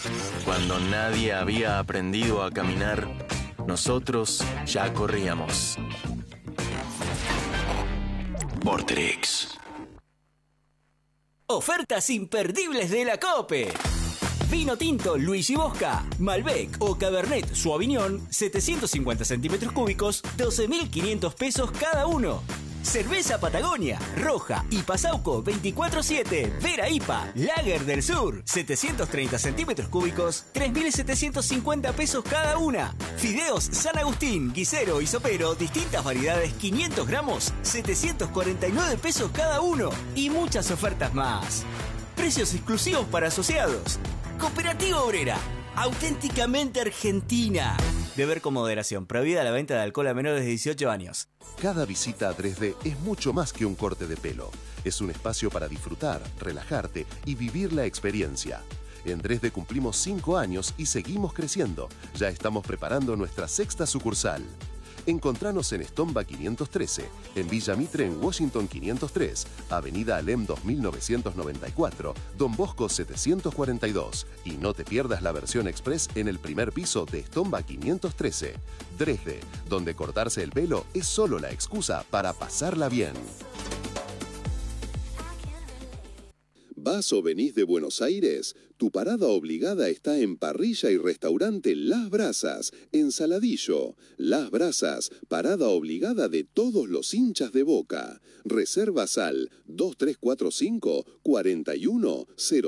Cuando nadie había aprendido a caminar, nosotros ya corríamos. Vorterix. Ofertas imperdibles de la COPE. Vino tinto Luigi Bosca, Malbec o Cabernet Sauvignon, 750 centímetros cúbicos, 12.500 pesos cada uno. Cerveza Patagonia, Roja y Pasauco 24/7, Vera IPA, Lager del Sur, 730 centímetros cúbicos, 3.750 pesos cada una. Fideos San Agustín, Guisero y Sopero, distintas variedades, 500 gramos, 749 pesos cada uno. Y muchas ofertas más. Precios exclusivos para asociados. Cooperativa Obrera, auténticamente argentina. Beber con moderación. Prohibida la venta de alcohol a menores de 18 años. Cada visita a 3D es mucho más que un corte de pelo. Es un espacio para disfrutar, relajarte y vivir la experiencia. En 3D cumplimos 5 años y seguimos creciendo. Ya estamos preparando nuestra 6ª sucursal. Encontranos en Estomba 513, en Villa Mitre en Washington 503, Avenida Alem 2994, Don Bosco 742. Y no te pierdas la versión express en el primer piso de Estomba 513. 3D, donde cortarse el pelo es solo la excusa para pasarla bien. ¿Vas o venís de Buenos Aires? Tu parada obligada está en Parrilla y Restaurante Las Brasas, en Saladillo. Las Brasas, parada obligada de todos los hinchas de Boca. Reservas al 2345 41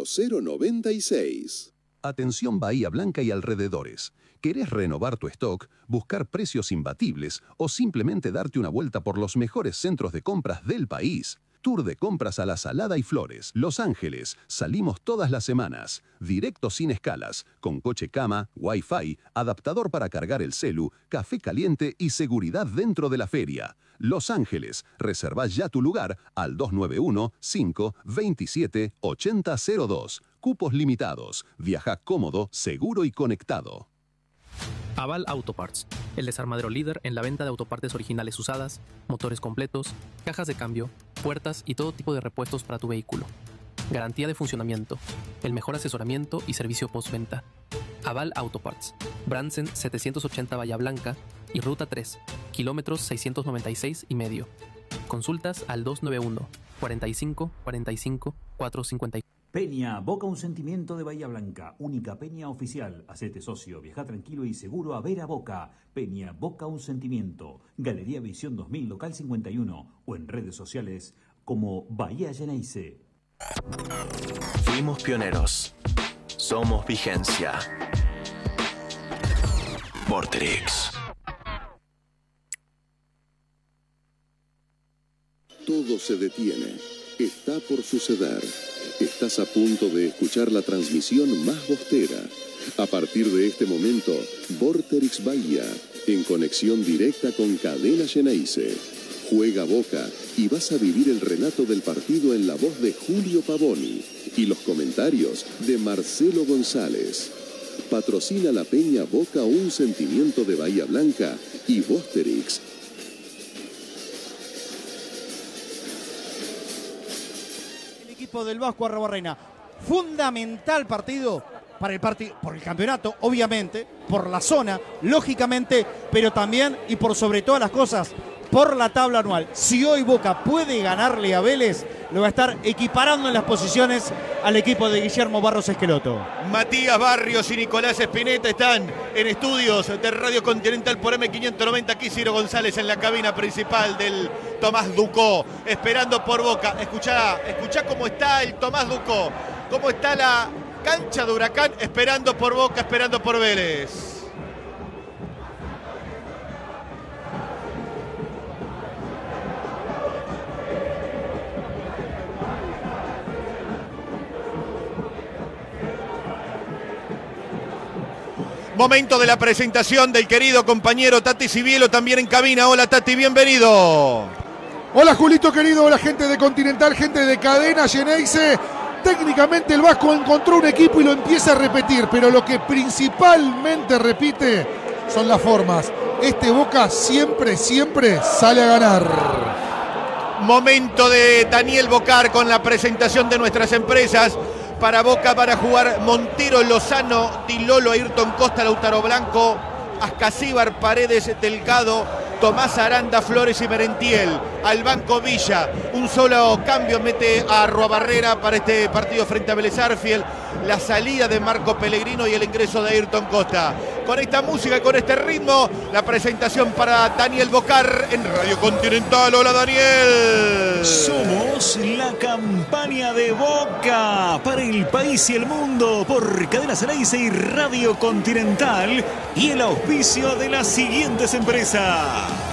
0096. Atención Bahía Blanca y alrededores. ¿Querés renovar tu stock, buscar precios imbatibles o simplemente darte una vuelta por los mejores centros de compras del país? Tour de compras a La Salada y Flores, Los Ángeles. Salimos todas las semanas. Directo sin escalas, con coche cama, wifi, adaptador para cargar el celu, café caliente y seguridad dentro de la feria. Los Ángeles. Reservá ya tu lugar al 291-527-8002. Cupos limitados. Viaja cómodo, seguro y conectado. Aval Auto Parts, el desarmadero líder en la venta de autopartes originales usadas, motores completos, cajas de cambio, puertas y todo tipo de repuestos para tu vehículo. Garantía de funcionamiento, el mejor asesoramiento y servicio postventa. Aval Auto Parts, Brandsen 780 Bahía Blanca y Ruta 3, kilómetros 696 y medio. Consultas al 291 45 45 454. Peña, Boca un sentimiento de Bahía Blanca. Única peña oficial. Hacete socio, viaja tranquilo y seguro a ver a Boca. Peña, Boca un sentimiento. Galería Visión 2000, local 51. O en redes sociales como Bahía Geneise. Fuimos pioneros. Somos vigencia. Vorterix. Todo se detiene. Está por suceder. Estás a punto de escuchar la transmisión más bostera. A partir de este momento, Vorterix Bahía, en conexión directa con Cadena Geneise. Juega Boca y vas a vivir el relato del partido en la voz de Julio Pavoni y los comentarios de Marcelo González. Patrocina la Peña Boca un sentimiento de Bahía Blanca y Vorterix. Del Vasco Arrobarrena. Fundamental partido para el partido, por el campeonato, obviamente, por la zona, lógicamente, pero también y por sobre todas las cosas, por la tabla anual. Si hoy Boca puede ganarle a Vélez, lo va a estar equiparando en las posiciones al equipo de Guillermo Barros Esqueloto. Matías Barrios y Nicolás Espineta están en estudios de Radio Continental por M590. Aquí Ciro González en la cabina principal del Tomás Ducó, esperando por Boca. Escuchá cómo está el Tomás Ducó, cómo está la cancha de Huracán, esperando por Boca, esperando por Vélez. Momento de la presentación del querido compañero Tati Sibielo, también en cabina. Hola Tati, bienvenido. Hola Julito querido, hola gente de Continental, gente de Cadena Geneise. Técnicamente el Vasco encontró un equipo y lo empieza a repetir, pero lo que principalmente repite son las formas. Este Boca siempre sale a ganar. Momento de Daniel Bocar con la presentación de nuestras empresas. Para Boca van a jugar Montero, Lozano, Di Lolo, Ayrton Costa, Lautaro Blanco, Ascasíbar, Paredes, Delgado, Tomás Aranda, Flores y Merentiel. Al banco Villa, un solo cambio mete a Arruabarrena para este partido frente a Vélez Sarsfield. La salida de Marco Pellegrino y el ingreso de Ayrton Costa. Con esta música y con este ritmo, la presentación para Daniel Bocar en Radio Continental. Hola, Daniel. Somos la campaña de Boca para el país y el mundo por Cadena Ceneice y Radio Continental y el auspicio de las siguientes empresas.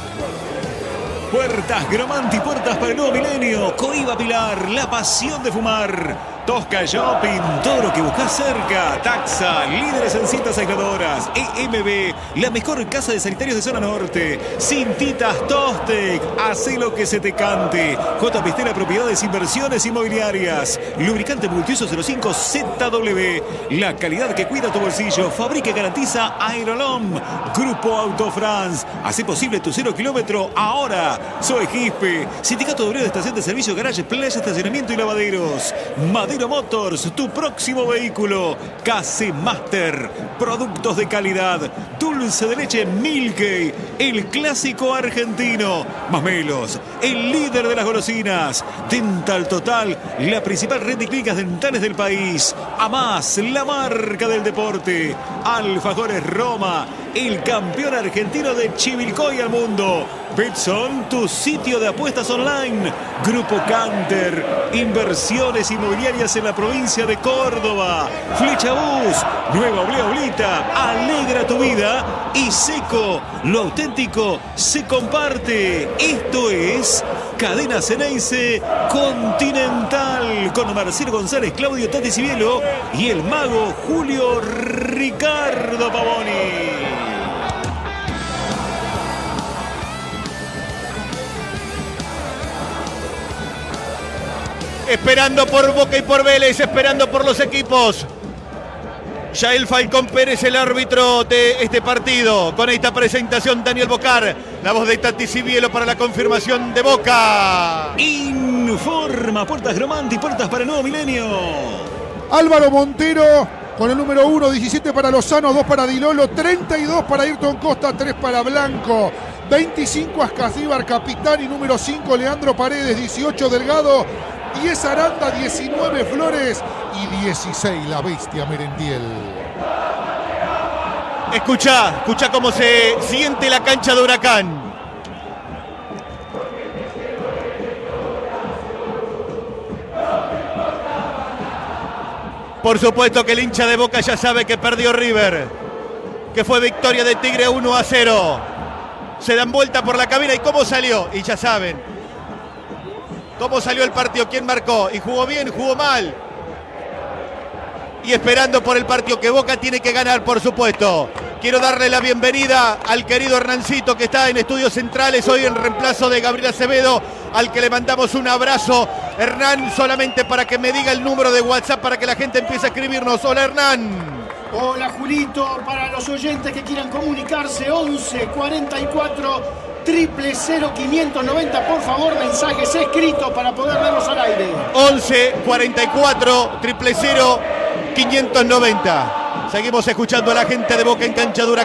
Puertas Gromanti, puertas para el nuevo milenio. Coiba Pilar, la pasión de fumar. Tosca Shopping, todo lo que buscas cerca. Taxa, líderes en cintas aisladoras. EMB, la mejor casa de sanitarios de zona norte. Cintitas Tostec, hace lo que se te cante. J. Pistera, propiedades, inversiones inmobiliarias. Lubricante multiuso 05 ZW, la calidad que cuida tu bolsillo. Fabrica y garantiza Aerolom. Grupo Auto France, hace posible tu 0 kilómetro ahora. Zoe Gispe, Sindicato Obrero de Estación de Servicio, Garaje, Playa, Estacionamiento y Lavaderos. Madero Motors, tu próximo vehículo. Case Master, productos de calidad. Dulce de leche Milkey, el clásico argentino. Masmelos, el líder de las golosinas. Dental Total, la principal red de clínicas dentales del país. Amás, la marca del deporte. Alfajores Roma, el campeón argentino de Chivilcoy al mundo. Betson, tu sitio de apuestas online. Grupo Canter, inversiones inmobiliarias en la provincia de Córdoba. Flecha Bus, Nueva Oblea Oblita, alegra tu vida. Y Seco, lo auténtico se comparte. Esto es Cadena Ceneice Continental con Marcelo González, Claudio Tati Cibielo y el mago Julio Ricardo Pavoni. Esperando por Boca y por Vélez, esperando por los equipos. Ya el Falcón Pérez, el árbitro de este partido. Con esta presentación, Daniel Bocar, la voz de Tati Cibielo para la confirmación de Boca. Informa Puertas Gromanti, puertas para el nuevo milenio. Álvaro Montero con el número 1, 17 para Lozano, 2 para Di Lolo, 32 para Ayrton Costa, 3 para Blanco, 25 Ascasíbar, capitán, y número 5 Leandro Paredes, 18 Delgado, 10 Aranda, 19 Flores y 16 la bestia Merentiel. Escucha cómo se siente la cancha de Huracán. Por supuesto que el hincha de Boca ya sabe que perdió River, que fue victoria de Tigre 1-0. Se dan vuelta por la cabina y cómo salió, y ya saben cómo salió el partido, quién marcó, y jugó bien, jugó mal. Y esperando por el partido que Boca tiene que ganar, por supuesto. Quiero darle la bienvenida al querido Hernancito, que está en Estudios Centrales hoy en reemplazo de Gabriel Acevedo, al que le mandamos un abrazo. Hernán, solamente para que me diga el número de WhatsApp para que la gente empiece a escribirnos. Hola, Hernán. Hola, Julito. Para los oyentes que quieran comunicarse, 11 44 000 590, por favor, mensajes escritos para poder darlos al aire. 11 44 000 590. Seguimos escuchando a la gente de Boca en cancha de Huracán.